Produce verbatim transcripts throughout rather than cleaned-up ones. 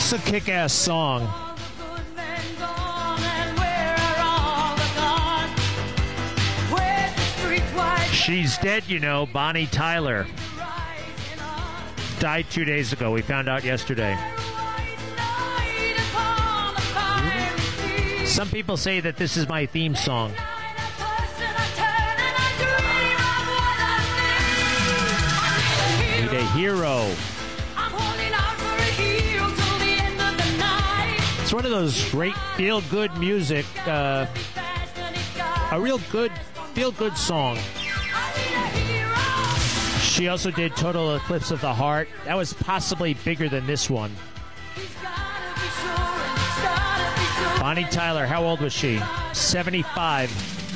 It's a kick-ass song. She's dead, you know, Bonnie Tyler. Died two days ago. We found out yesterday. Some people say that this is my theme song. Need a hero. It's one of those great feel-good music, uh, a real good feel-good song. She also did Total Eclipse of the Heart. That was possibly bigger than this one. Bonnie Tyler, how old was she? seventy-five.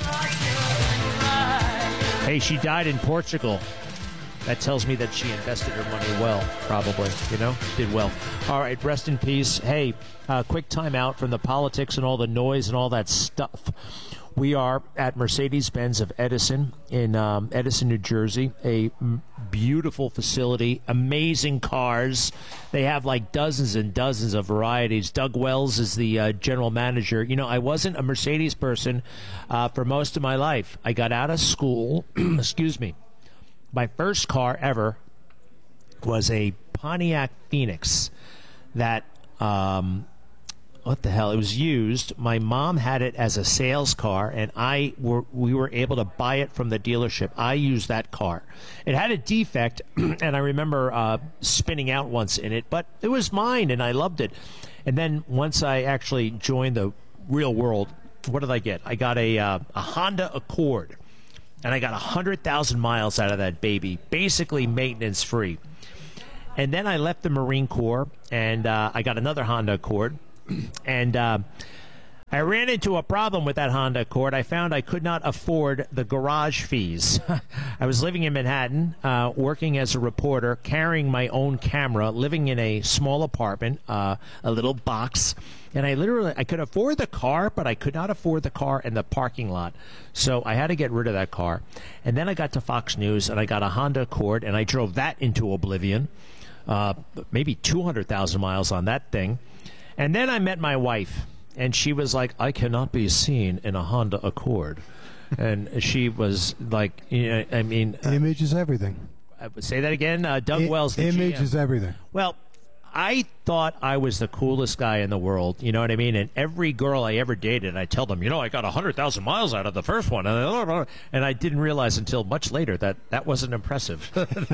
Hey, she died in Portugal. That tells me that she invested her money well, probably, you know, did well. All right, rest in peace. Hey, uh, quick time out from the politics and all the noise and all that stuff. We are at Mercedes-Benz of Edison in um, Edison, New Jersey, a m- beautiful facility, amazing cars. They have like dozens and dozens of varieties. Doug Wells is the uh, general manager. You know, I wasn't a Mercedes person uh, for most of my life. I got out of school, excuse me. My first car ever was a Pontiac Phoenix that, um, what the hell, it was used. My mom had it as a sales car, and I were we were able to buy it from the dealership. I used that car. It had a defect, and I remember uh, spinning out once in it, but it was mine, and I loved it. And then once I actually joined the real world, what did I get? I got a, uh, a Honda Accord. And I got one hundred thousand miles out of that baby, basically maintenance-free. And then I left the Marine Corps, and uh, I got another Honda Accord. And uh, I ran into a problem with that Honda Accord. I found I could not afford the garage fees. I was living in Manhattan, uh, working as a reporter, carrying my own camera, living in a small apartment, uh, a little box. And I literally, I could afford the car, but I could not afford the car and the parking lot. So I had to get rid of that car. And then I got to Fox News, and I got a Honda Accord, and I drove that into oblivion. Uh, maybe two hundred thousand miles on that thing. And then I met my wife, and she was like, I cannot be seen in a Honda Accord. And she was like, you know, I mean. Image uh, is everything. I would say that again. Uh, Doug I- Wells, the Image G M. is everything. Well, I thought I was the coolest guy in the world, you know what I mean? And every girl I ever dated, I tell them, you know, I got one hundred thousand miles out of the first one. And I didn't realize until much later that that wasn't impressive.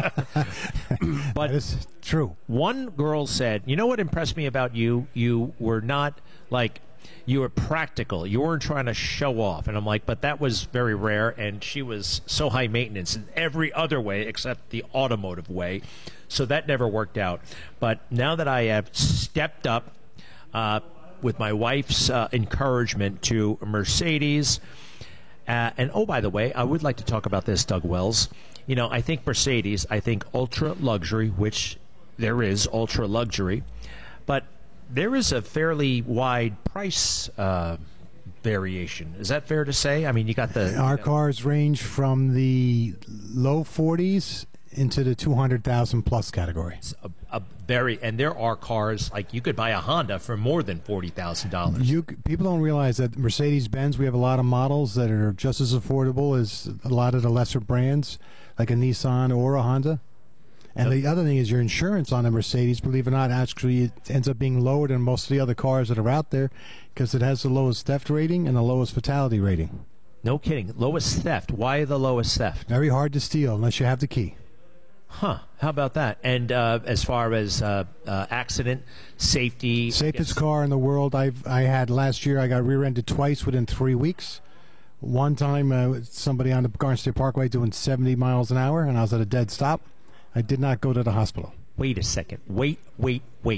But that is true. One girl said, you know what impressed me about you? You were not like... You were practical. You weren't trying to show off. And I'm like, but that was very rare. And she was so high maintenance in every other way except the automotive way. So that never worked out. But now that I have stepped up uh, with my wife's uh, encouragement to Mercedes, uh, and oh, by the way, I would like to talk about this, Doug Wells. You know, I think Mercedes, I think ultra luxury, which there is ultra luxury, but there is a fairly wide price uh, variation. Is that fair to say? I mean, you got the... Our you know, cars range from the low forties into the two hundred thousand plus category. A, a very, and there are cars, like you could buy a Honda for more than forty thousand dollars. You People don't realize that Mercedes-Benz, we have a lot of models that are just as affordable as a lot of the lesser brands, like a Nissan or a Honda. And the other thing is your insurance on a Mercedes, believe it or not, actually it ends up being lower than most of the other cars that are out there because it has the lowest theft rating and the lowest fatality rating. No kidding. Lowest theft. Why the lowest theft? Very hard to steal unless you have the key. Huh. How about that? And uh, as far as uh, uh, accident, safety... Safest car in the world I've I had last year, I got rear-ended twice within three weeks. One time, uh, somebody on the Garden State Parkway doing seventy miles an hour, and I was at a dead stop. I did not go to the hospital. Wait a second. Wait, wait, wait.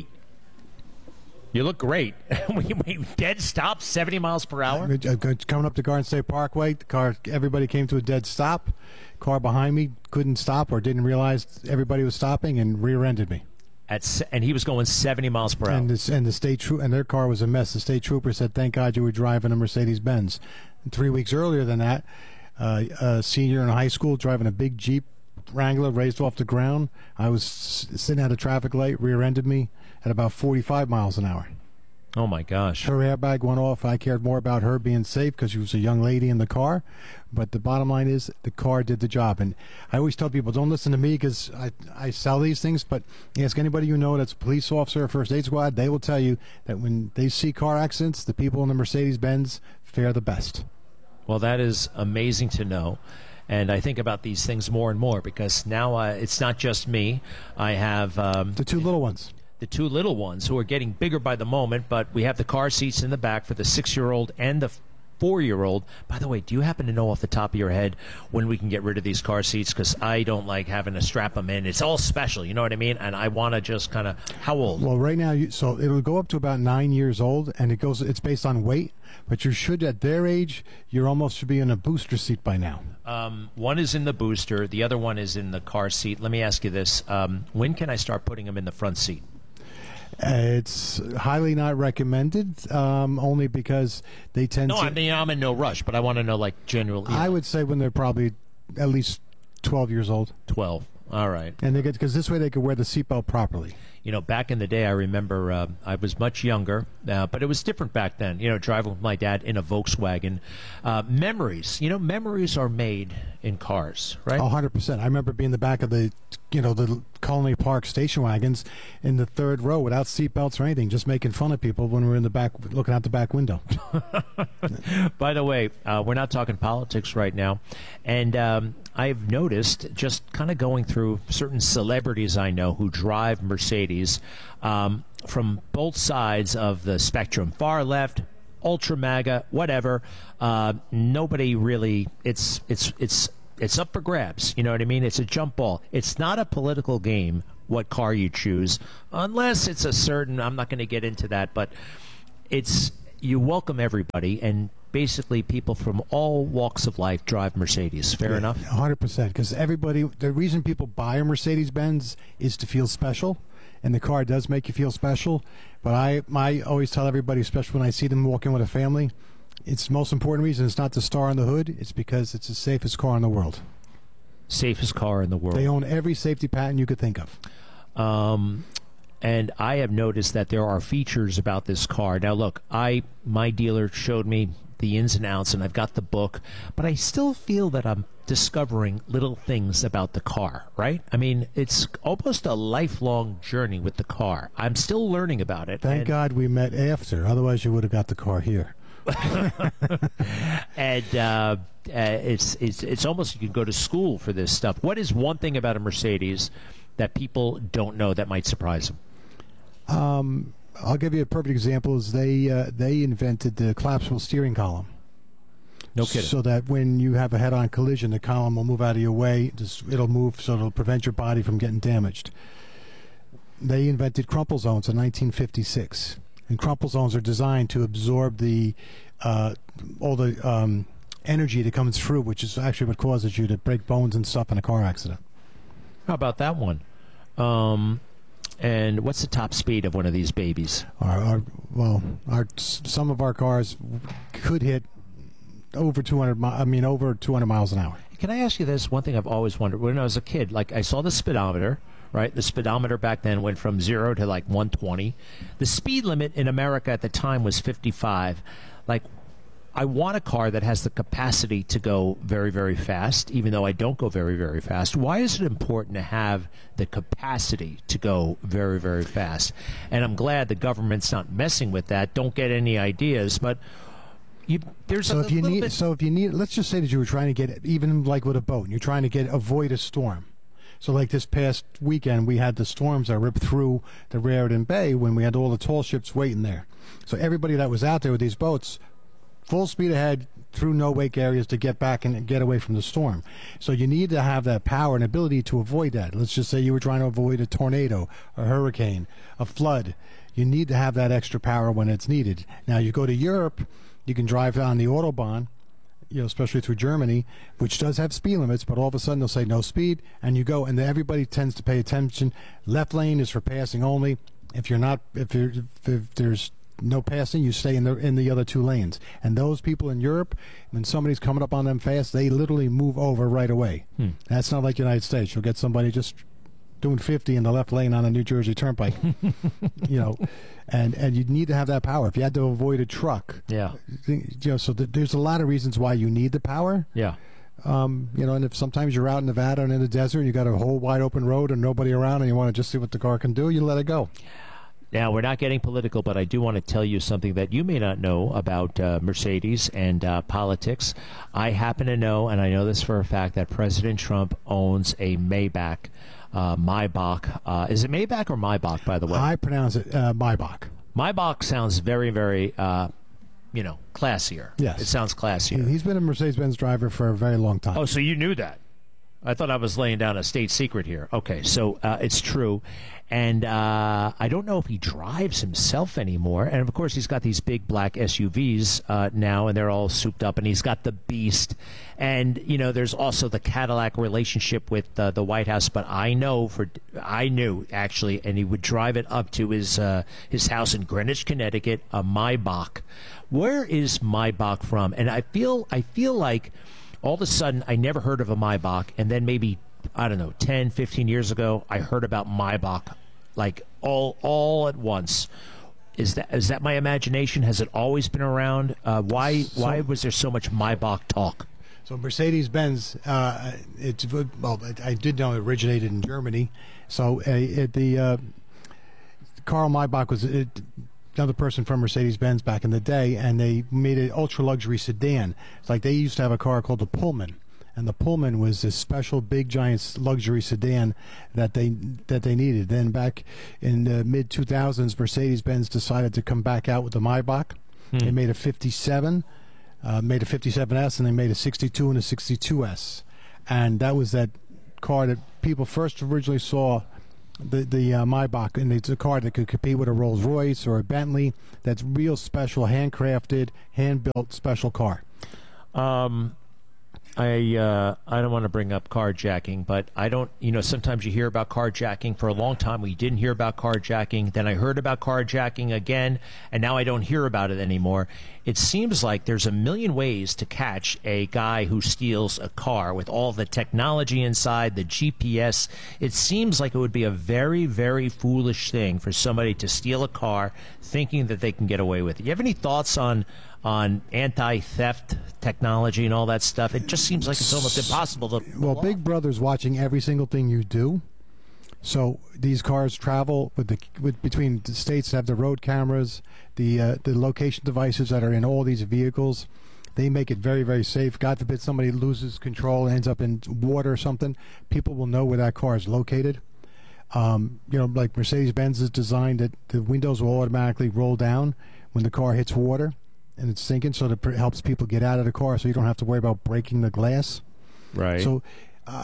You look great. wait, wait, dead stop, seventy miles per hour? Coming up the Garden State Parkway, the car, everybody came to a dead stop. Car behind me couldn't stop or didn't realize everybody was stopping and rear-ended me. At se- and he was going seventy miles per hour. And, this, and the state tro- and their car was a mess. The state trooper said, "Thank God you were driving a Mercedes-Benz." And three weeks earlier than that, uh, a senior in high school driving a big Jeep Wrangler raised off the ground. I was s- sitting at a traffic light, rear-ended me at about forty-five miles an hour. Oh, my gosh. Her airbag went off. I cared more about her being safe because she was a young lady in the car. But the bottom line is the car did the job. And I always tell people, don't listen to me because I, I sell these things. But ask anybody you know that's a police officer or first aid squad. They will tell you that when they see car accidents, the people in the Mercedes-Benz fare the best. Well, that is amazing to know. And I think about these things more and more because now uh, it's not just me. I have um, The two little ones. the two little ones who are getting bigger by the moment, but we have the car seats in the back for the six-year-old and the four-year-old. By the way, do you happen to know off the top of your head when we can get rid of these car seats? Because I don't like having to strap them in. It's all special, you know what I mean? And I want to just kind of, how old? Well, right now, you, so it'll go up to about nine years old, and it goes. It's based on weight. But you should, at their age, you almost should be in a booster seat by now. Um, one is in the booster. The other one is in the car seat. Let me ask you this. Um, when can I start putting them in the front seat? Uh, it's highly not recommended, um, only because they tend No, to. I mean, I'm in no rush, but I want to know, like, generally. I would say when they're probably at least twelve years old, twelve. All right. and they get because this way they could wear the seatbelt properly. You know, back in the day, I remember uh, I was much younger, uh, but it was different back then. You know, driving with my dad in a Volkswagen. Uh, memories, you know, memories are made in cars, right? A hundred percent. I remember being in the back of the, you know, the Colony Park station wagons in the third row without seatbelts or anything, just making fun of people when we were in the back, looking out the back window. By the way, uh, we're not talking politics right now, and um, I've noticed just kind of going through certain celebrities I know who drive Mercedes um, from both sides of the spectrum, far left, ultra MAGA, whatever. Uh, nobody really. It's it's it's it's up for grabs. You know what I mean? It's a jump ball. It's not a political game. What car you choose, unless it's a certain. I'm not going to get into that, but it's you welcome everybody, and basically people from all walks of life drive Mercedes. Fair Yeah, enough? A hundred percent. Because everybody, the reason people buy a Mercedes-Benz is to feel special, and the car does make you feel special. But I, I always tell everybody, especially when I see them walking with a family, it's the most important reason. It's not the star on the hood. It's because it's the safest car in the world. Safest car in the world. They own every safety patent you could think of. Um, and I have noticed that there are features about this car. Now, look, I my dealer showed me the ins and outs, and I've got the book, but I still feel that I'm discovering little things about the car, right? I mean, it's almost a lifelong journey with the car. I'm still learning about it. Thank and, God we met after. Otherwise, you would have got the car here. and uh, uh, it's it's it's almost you can go to school for this stuff. What is one thing about a Mercedes that people don't know that might surprise them? Um, I'll give you a perfect example. Is they uh, they invented the collapsible steering column. No kidding. So that when you have a head-on collision, the column will move out of your way. Just, it'll move so it'll prevent your body from getting damaged. They invented crumple zones in nineteen fifty-six. And crumple zones are designed to absorb the uh, all the um, energy that comes through, which is actually what causes you to break bones and stuff in a car accident. How about that one? Um, and what's the top speed of one of these babies? Our, our well, our some of our cars could hit over two hundred. Mi- I mean, over two hundred miles an hour. Can I ask you this? One thing I've always wondered. When I was a kid, like I saw the speedometer, right? The speedometer back then went from zero to like one twenty. The speed limit in America at the time was fifty-five. Like, I want a car that has the capacity to go very, very fast, even though I don't go very, very fast. Why is it important to have the capacity to go very, very fast? And I'm glad the government's not messing with that. Don't get any ideas, but you, there's So a if you little need, bit. so if you need, let's just say that you were trying to get, even like with a boat, and you're trying to get avoid a storm. So like this past weekend, we had the storms that ripped through the Raritan Bay when we had all the tall ships waiting there. So everybody that was out there with these boats, full speed ahead through no-wake areas to get back and get away from the storm. So you need to have that power and ability to avoid that. Let's just say you were trying to avoid a tornado, a hurricane, a flood. You need to have that extra power when it's needed. Now, you go to Europe, you can drive on the Autobahn, you know, especially through Germany, which does have speed limits, but all of a sudden they'll say no speed, and you go, and everybody tends to pay attention. Left lane is for passing only. If you're not, if, you're, if there's no passing. You stay in the in the other two lanes. And those people in Europe, when somebody's coming up on them fast, they literally move over right away. Hmm. That's not like the United States. You'll get somebody just doing fifty in the left lane on a New Jersey Turnpike, you know, and and you need to have that power. If you had to avoid a truck, yeah, you know, so th- there's a lot of reasons why you need the power. Yeah. Um, you know, and if sometimes you're out in Nevada and in the desert, you got a whole wide open road and nobody around, and you want to just see what the car can do, you let it go. Now, we're not getting political, but I do want to tell you something that you may not know about uh, Mercedes and uh, politics. I happen to know, and I know this for a fact, that President Trump owns a Maybach. Uh, Maybach. Uh, is it Maybach or Maybach, by the way? I pronounce it uh, Maybach. Maybach sounds very, very, uh, you know, classier. Yes. It sounds classier. He's been a Mercedes-Benz driver for a very long time. Oh, so you knew that. I thought I was laying down a state secret here. Okay, so uh, it's true. And uh, I don't know if he drives himself anymore. And, of course, he's got these big black S U Vs uh, now, and they're all souped up. And he's got the Beast. And, you know, there's also the Cadillac relationship with uh, the White House. But I know, for I knew, actually, and he would drive it up to his, uh, his house in Greenwich, Connecticut, a Maybach. Where is Maybach from? And I feel I feel like all of a sudden I never heard of a Maybach, and then maybe, I don't know, ten, fifteen years ago, I heard about Maybach, like all all at once. Is that is that my imagination? Has it always been around? Uh, why so, why was there so much Maybach talk? So Mercedes-Benz, uh, it's well, I did know it originated in Germany. So uh, it, the uh, Karl Maybach was it, another person from Mercedes-Benz back in the day, and they made an ultra-luxury sedan. It's like they used to have a car called the Pullman. And the Pullman was this special big giant luxury sedan that they that they needed. Then back in the mid two thousands, Mercedes-Benz decided to come back out with the Maybach. Hmm. They made a fifty-seven, uh, made a fifty-seven S, and they made a sixty-two and a sixty-two S. And that was that car that people first originally saw, the the uh, Maybach, and it's a car that could compete with a Rolls-Royce or a Bentley. That's real special, handcrafted, hand-built special car. Um. I uh, I don't want to bring up carjacking, but I don't, you know, sometimes you hear about carjacking. For a long time, we didn't hear about carjacking. Then I heard about carjacking again, and now I don't hear about it anymore. It seems like there's a million ways to catch a guy who steals a car with all the technology inside, the G P S. It seems like it would be a very, very foolish thing for somebody to steal a car thinking that they can get away with it. You have any thoughts on on anti-theft technology and all that stuff? It just seems like it's almost impossible to well Big Brother's watching every single thing you do, so these cars travel with the with between the states that have the road cameras, the uh, the location devices that are in all these vehicles. They make it very, very safe. God forbid somebody loses control and ends up in water or something, people will know where that car is located. Um, you know, like Mercedes-Benz is designed that the windows will automatically roll down when the car hits water and it's sinking, so that it helps people get out of the car so you don't have to worry about breaking the glass. Right. So uh,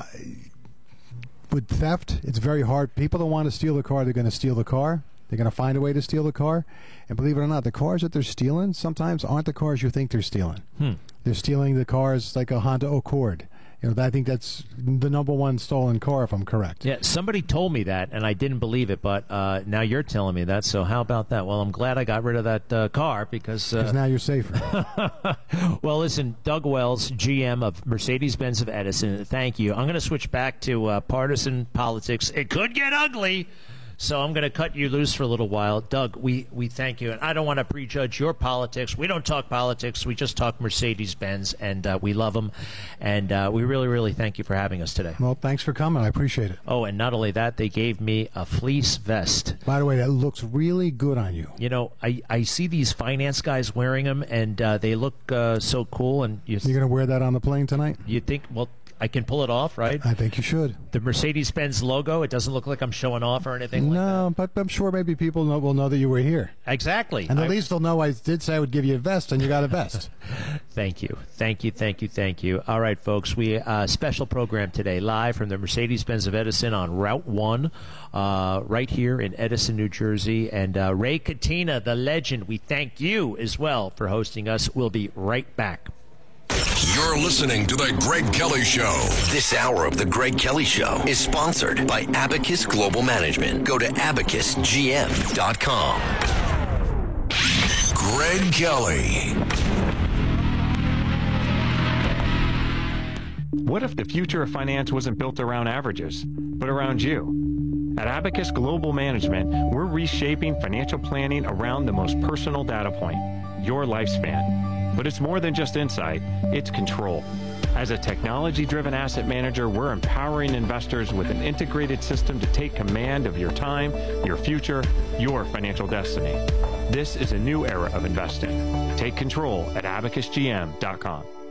with theft, it's very hard. People don't want to steal the car. They're going to steal the car. They're going to find a way to steal the car. And believe it or not, the cars that they're stealing sometimes aren't the cars you think they're stealing. Hmm. They're stealing the cars like a Honda Accord. You know, I think that's the number one stolen car, if I'm correct. Yeah, somebody told me that, and I didn't believe it, but uh, now you're telling me that, so how about that? Well, I'm glad I got rid of that uh, car because... Because uh, now you're safer. Well, listen, Doug Wells, G M of Mercedes-Benz of Edison, thank you. I'm going to switch back to uh, partisan politics. It could get ugly. So I'm going to cut you loose for a little while. Doug, we, we thank you. And I don't want to prejudge your politics. We don't talk politics. We just talk Mercedes-Benz, and uh, we love them. And uh, we really, really thank you for having us today. Well, thanks for coming. I appreciate it. Oh, and not only that, they gave me a fleece vest. By the way, that looks really good on you. You know, I, I see these finance guys wearing them, and uh, they look uh, so cool. And you, You're going to wear that on the plane tonight? You think, well... I can pull it off, right? I think you should. The Mercedes-Benz logo, it doesn't look like I'm showing off or anything like no, that. No, but I'm sure maybe people know, will know that you were here. Exactly. And at I, least they'll know I did say I would give you a vest, and you got a vest. Thank you. Thank you, thank you, thank you. All right, folks, we uh, special program today, live from the Mercedes-Benz of Edison on Route one, uh, right here in Edison, New Jersey. And uh, Ray Katina, the legend, we thank you as well for hosting us. We'll be right back. You're listening to The Greg Kelly Show. This hour of The Greg Kelly Show is sponsored by Abacus Global Management. Go to abacus g m dot com. Greg Kelly. What if the future of finance wasn't built around averages, but around you? At Abacus Global Management, we're reshaping financial planning around the most personal data point, your lifespan. But it's more than just insight, it's control. As a technology-driven asset manager, we're empowering investors with an integrated system to take command of your time, your future, your financial destiny. This is a new era of investing. Take control at abacus g m dot com.